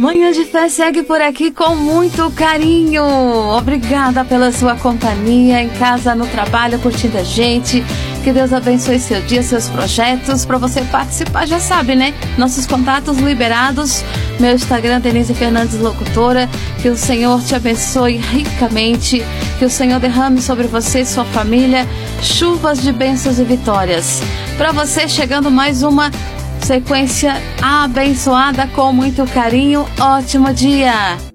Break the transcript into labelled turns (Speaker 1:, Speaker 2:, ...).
Speaker 1: Manhã de Fé segue por aqui com muito carinho. Obrigada pela sua companhia em casa, no trabalho, curtindo a gente. Que Deus abençoe seu dia, seus projetos. Para você participar, já sabe, né? Nossos contatos liberados. Meu Instagram, Denise Fernandes Locutora. Que o Senhor te abençoe ricamente. Que o Senhor derrame sobre você e sua família chuvas de bênçãos e vitórias. Para você, chegando mais uma sequência abençoada com muito carinho. Ótimo dia!